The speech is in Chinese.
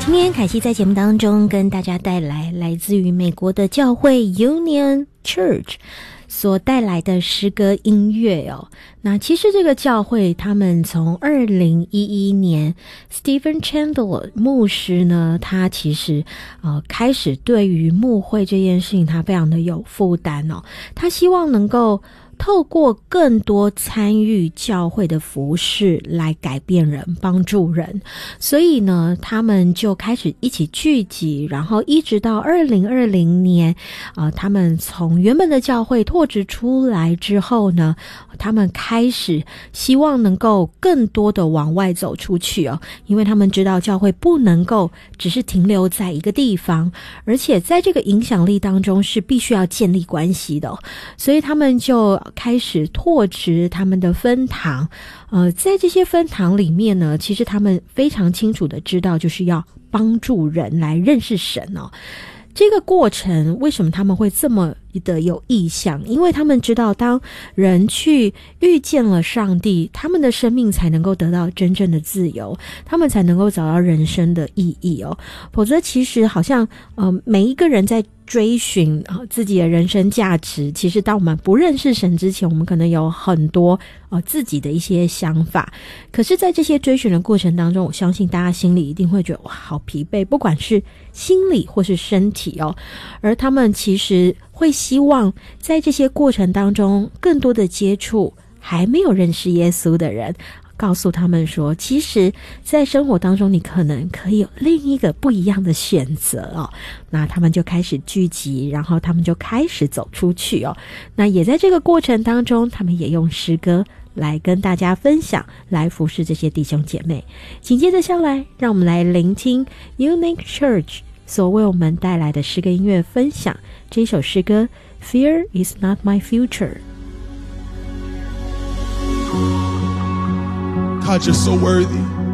今天凯西在节目当中跟大家带来来自于美国的教会 Union Church 所带来的诗歌音乐哦。那其实这个教会他们从2011年 Stephen Chandler 牧师呢，他其实开始对于牧会这件事情他非常的有负担哦，他希望能够透过更多参与教会的服事来改变人，帮助人。所以呢，他们就开始一起聚集，然后一直到2020年他们从原本的教会拓殖出来之后呢，他们开始希望能够更多的往外走出去哦，因为他们知道教会不能够只是停留在一个地方，而且在这个影响力当中是必须要建立关系的所以他们就开始拓殖他们的分堂。在这些分堂里面呢，其实他们非常清楚的知道就是要帮助人来认识神哦。这个过程为什么他们会这么的有意向？因为他们知道当人去遇见了上帝，他们的生命才能够得到真正的自由，他们才能够找到人生的意义哦。否则其实好像每一个人在追寻自己的人生价值，其实当我们不认识神之前，我们可能有很多自己的一些想法，可是在这些追寻的过程当中，我相信大家心里一定会觉得哇好疲惫，不管是心理或是身体哦。而他们其实会希望在这些过程当中更多的接触还没有认识耶稣的人，告诉他们说其实在生活当中你可能可以有另一个不一样的选择哦。那他们就开始聚集，然后他们就开始走出去哦。那也在这个过程当中，他们也用诗歌来跟大家分享，来服侍这些弟兄姐妹。紧接着下来，让我们来聆听 Union Church 所为我们带来的诗歌音乐分享，这一首诗歌 Fear is not my future。 God, you're so worthy.